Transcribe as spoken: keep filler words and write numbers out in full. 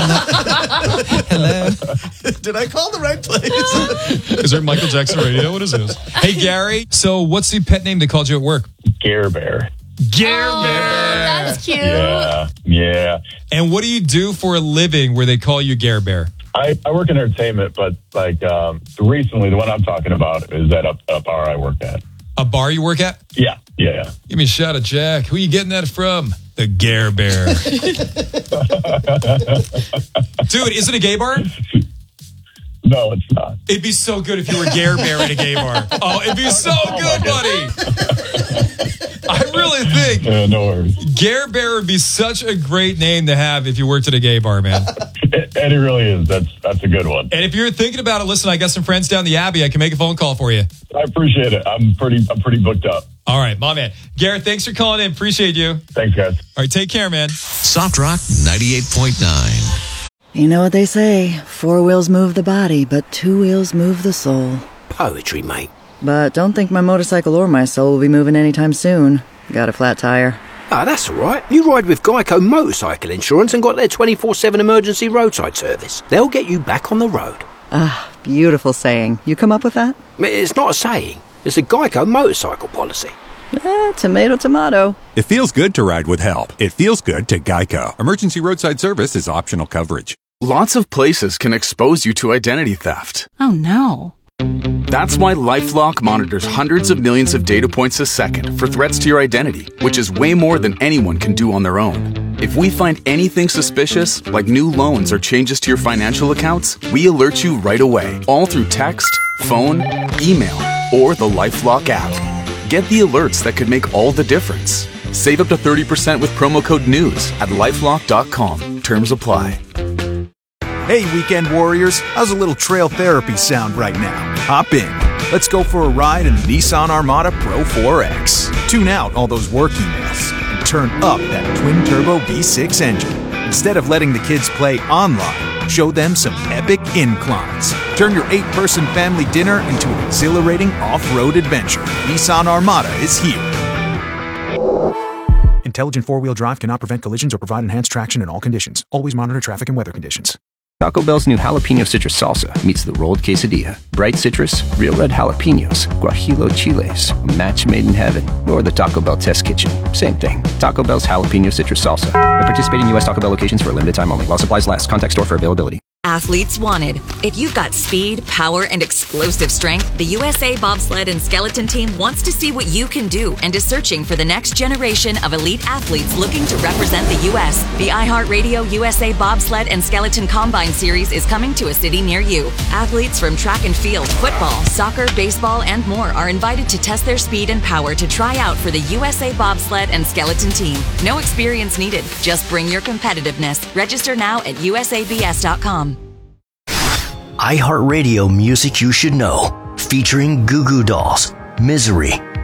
Hello. Did I call the right place? Is there Michael Jackson radio? What is this? Hey, Gary. So what's the pet name they called you at work? Gare Bear. Gare Oh, Bear. that's cute. Yeah, yeah. And what do you do for a living where they call you Gare Bear? I, I work in entertainment, but like um, recently, the one I'm talking about is at a, a bar I worked at. A bar you work at? Yeah, yeah, yeah. Give me a shot of Jack. Who are you getting that from? The Gare Bear. Dude, is it a gay bar? No, it's not. It'd be so good if you were Gare Bear at a gay bar. Oh, it'd be so Oh, good, buddy. I really think Yeah, no worries. Gare Bear would be such a great name to have if you worked at a gay bar, man. It, and it really is. That's that's a good one. And if you're thinking about it, listen, I got some friends down the Abbey. I can make a phone call for you. I appreciate it. I'm pretty I'm pretty booked up. All right, my man. Garrett, thanks for calling in. Appreciate you. Thanks, guys. All right, take care, man. Soft Rock ninety-eight point nine. You know what they say, four wheels move the body, but two wheels move the soul. Poetry, mate. But don't think my motorcycle or my soul will be moving anytime soon. Got a flat tire. Ah, that's all right. You ride with Geico Motorcycle Insurance and got their twenty-four seven emergency roadside service. They'll get you back on the road. Ah, beautiful saying. You come up with that? It's not a saying. It's a Geico motorcycle policy. Eh, tomato, tomato. It feels good to ride with help. It feels good to Geico. Emergency roadside service is optional coverage. Lots of places can expose you to identity theft. Oh, no. That's why LifeLock monitors hundreds of millions of data points a second for threats to your identity, which is way more than anyone can do on their own. If we find anything suspicious, like new loans or changes to your financial accounts, we alert you right away, all through text, phone, email, or the LifeLock app. Get the alerts that could make all the difference. Save up to thirty percent with promo code NEWS at lifelock dot com. Terms apply. Hey, weekend warriors, how's a little trail therapy sound right now? Hop in. Let's go for a ride in the Nissan Armada Pro four X. Tune out all those work emails and turn up that twin-turbo V six engine. Instead of letting the kids play online, show them some epic inclines. Turn your eight-person family dinner into an exhilarating off-road adventure. Nissan Armada is here. Intelligent four-wheel drive cannot prevent collisions or provide enhanced traction in all conditions. Always monitor traffic and weather conditions. Taco Bell's new jalapeno citrus salsa meets the rolled quesadilla. Bright citrus, real red jalapenos, guajillo chiles, a match made in heaven, or the Taco Bell test kitchen. Same thing. Taco Bell's jalapeno citrus salsa. At participating U S Taco Bell locations for a limited time only. While supplies last. Contact store for availability. Athletes wanted. If you've got speed, power, and explosive strength, the U S A Bobsled and Skeleton Team wants to see what you can do and is searching for the next generation of elite athletes looking to represent the U S. The iHeartRadio U S A Bobsled and Skeleton Combine Series is coming to a city near you. Athletes from track and field, football, soccer, baseball, and more are invited to test their speed and power to try out for the U S A Bobsled and Skeleton Team. No experience needed. Just bring your competitiveness. Register now at U S A B S dot com. iHeartRadio Music You Should Know, featuring Goo Goo Dolls, Misery,